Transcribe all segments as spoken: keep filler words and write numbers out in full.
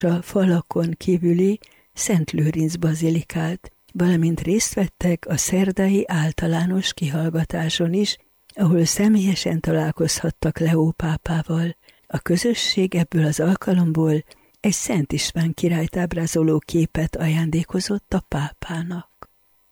a falakon kívüli Szent Lőrinc bazilikát, valamint részt vettek a szerdai általános kihallgatáson is, ahol személyesen találkozhattak Leó pápával. A közösség ebből az alkalomból egy Szent István királyt ábrázoló képet ajándékozott a pápának.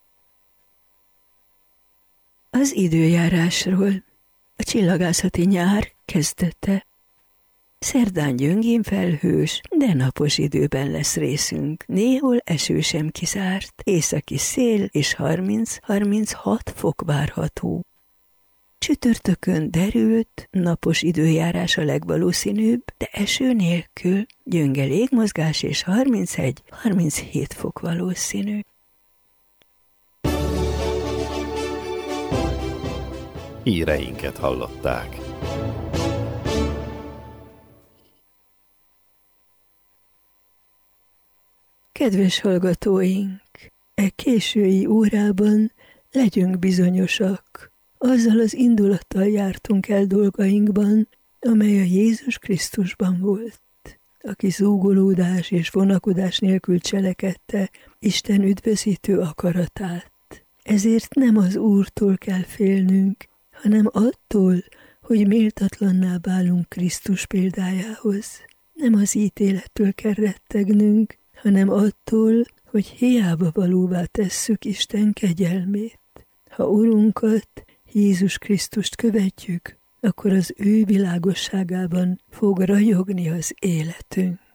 Az időjárásról. A csillagászati nyár kezdete. Szerdán gyöngén felhős, de napos időben lesz részünk. Néhol eső sem kizárt, északi szél és harminc-harminchat fok várható. Csütörtökön derült, napos időjárás a legvalószínűbb, de eső nélkül, gyönge légmozgás és harmincegy-harminchét fok valószínű. Híreinket hallották. Kedves hallgatóink, e késői órában legyünk bizonyosak, azzal az indulattal jártunk el dolgainkban, amely a Jézus Krisztusban volt, aki zúgolódás és vonakodás nélkül cselekedte Isten üdvözítő akaratát. Ezért nem az Úrtól kell félnünk, hanem attól, hogy méltatlanná válunk Krisztus példájához. Nem az ítélettől kell rettegnünk, hanem attól, hogy hiába valóvá tesszük Isten kegyelmét. Ha Urunkat, Jézus Krisztust követjük, akkor az ő világosságában fog ragyogni az életünk.